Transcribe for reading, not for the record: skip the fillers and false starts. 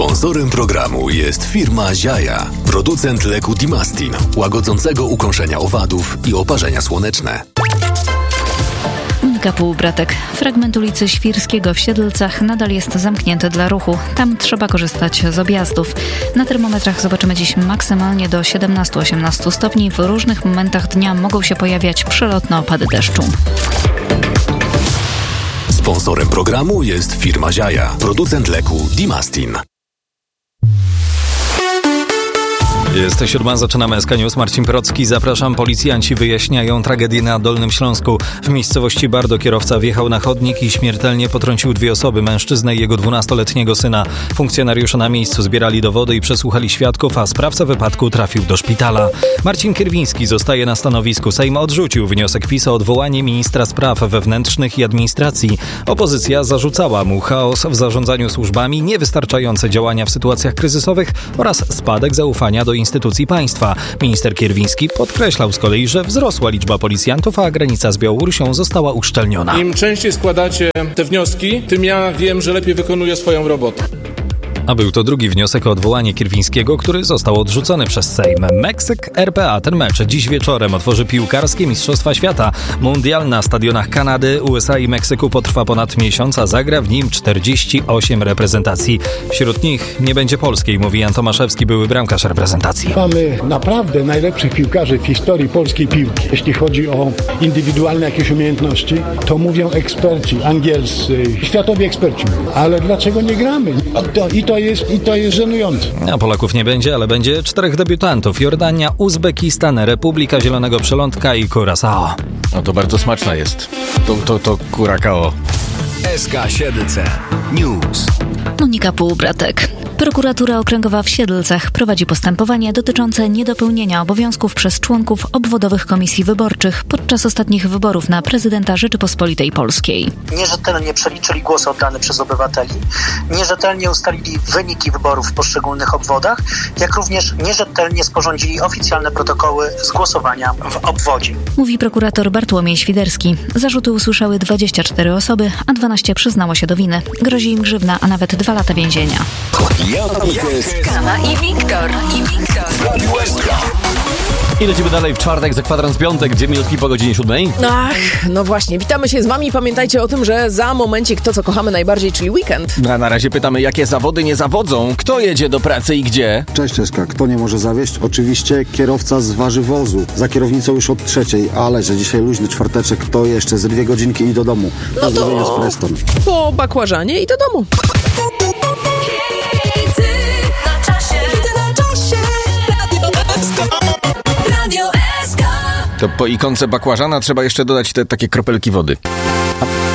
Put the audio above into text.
Sponsorem programu jest firma Ziaja, producent leku Dimastin, łagodzącego ukąszenia owadów i oparzenia słoneczne. Monika Półbratek. Fragment ulicy Świrskiego w Siedlcach nadal jest zamknięty dla ruchu. Tam trzeba korzystać z objazdów. Na termometrach zobaczymy dziś maksymalnie do 17-18 stopni. W różnych momentach dnia mogą się pojawiać przelotne opady deszczu. Sponsorem programu jest firma Ziaja, producent leku Dimastin. Jest 7, zaczynamy SK News. Marcin Procki, zapraszam. Policjanci wyjaśniają tragedię na Dolnym Śląsku. W miejscowości Bardo kierowca wjechał na chodnik i śmiertelnie potrącił 2 osoby, mężczyznę i jego 12-letniego syna. Funkcjonariusze na miejscu zbierali dowody i przesłuchali świadków, a sprawca wypadku trafił do szpitala. Marcin Kierwiński zostaje na stanowisku. Sejm odrzucił wniosek PiS o odwołanie ministra spraw wewnętrznych i administracji. Opozycja zarzucała mu chaos w zarządzaniu służbami, niewystarczające działania w sytuacjach kryzysowych oraz spadek zaufania do instytucji państwa. Minister Kierwiński podkreślał z kolei, że wzrosła liczba policjantów, a granica z Białorusią została uszczelniona. Im częściej składacie te wnioski, tym ja wiem, że lepiej wykonuję swoją robotę. A był to drugi wniosek o odwołanie Kierwińskiego, który został odrzucony przez Sejm. Meksyk, RPA. Ten mecz dziś wieczorem otworzy piłkarskie Mistrzostwa Świata. Mundial na stadionach Kanady, USA i Meksyku potrwa ponad miesiąc, a zagra w nim 48 reprezentacji. Wśród nich nie będzie polskiej, mówi Jan Tomaszewski, były bramkarz reprezentacji. Mamy naprawdę najlepszych piłkarzy w historii polskiej piłki. Jeśli chodzi o indywidualne jakieś umiejętności, to mówią eksperci angielscy, światowi eksperci. Ale dlaczego nie gramy? I to jest żenujące. A Polaków nie będzie, ale będzie 4 debiutantów. Jordania, Uzbekistan, Republika Zielonego Przelądka i Curaçao. No to bardzo smaczna jest. To Curaçao. SK Siedlce News. Monika Półbratek. Prokuratura Okręgowa w Siedlcach prowadzi postępowanie dotyczące niedopełnienia obowiązków przez członków obwodowych komisji wyborczych podczas ostatnich wyborów na prezydenta Rzeczypospolitej Polskiej. Nierzetelnie przeliczyli głosy oddane przez obywateli, nierzetelnie ustalili wyniki wyborów w poszczególnych obwodach, jak również nierzetelnie sporządzili oficjalne protokoły z głosowania w obwodzie. Mówi prokurator Bartłomiej Świderski. Zarzuty usłyszały 24 osoby, a 12 przyznało się do winy. Grozi im grzywna, a nawet 2 lata więzienia. Kama i Wiktor. I lecimy dalej w czwartek za kwadrans piątek, 2 minutki po godzinie 7. No właśnie, witamy się z wami. Pamiętajcie o tym, że za momencik to, co kochamy najbardziej, czyli weekend. A na razie pytamy, jakie zawody nie zawodzą, kto jedzie do pracy i gdzie? Cześć Czeska, kto nie może zawieść? Oczywiście kierowca z ważywozu. Za kierownicą już od 3:00, ale że dzisiaj luźny czwarteczek, to jeszcze z 2 godzinki i do domu. Pozdrowienia z Preston. Po bakłażanie i do domu. To po ikonce bakłażana trzeba jeszcze dodać te takie kropelki wody.